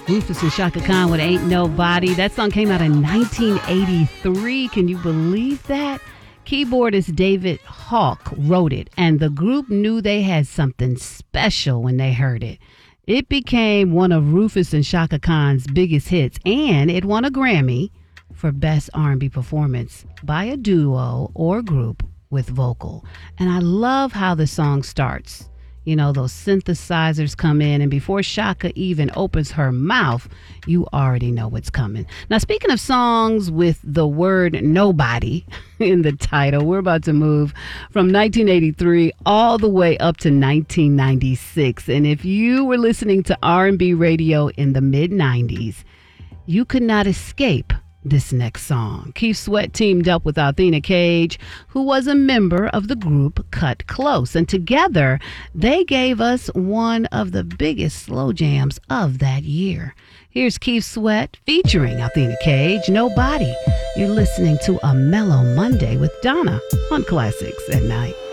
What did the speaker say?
Rufus and Shaka Khan with Ain't Nobody. That song came out in 1983. Can you believe that? Keyboardist David Hawk wrote it, and the group knew they had something special when they heard it. It became one of Rufus and Shaka Khan's biggest hits, and it won a Grammy for Best R&B Performance by a duo or group with vocal. And I love how the song starts. You know, those synthesizers come in, and before Shaka even opens her mouth, you already know what's coming. Now, speaking of songs with the word nobody in the title, we're about to move from 1983 all the way up to 1996. And if you were listening to R&B radio in the mid-90s, you could not escape this next song. Keith Sweat teamed up with Athena Cage, who was a member of the group Cut Close, and together they gave us one of the biggest slow jams of that year. Here's Keith Sweat featuring Athena Cage, Nobody. You're listening to a Mellow Monday with Donna on Classics at Night.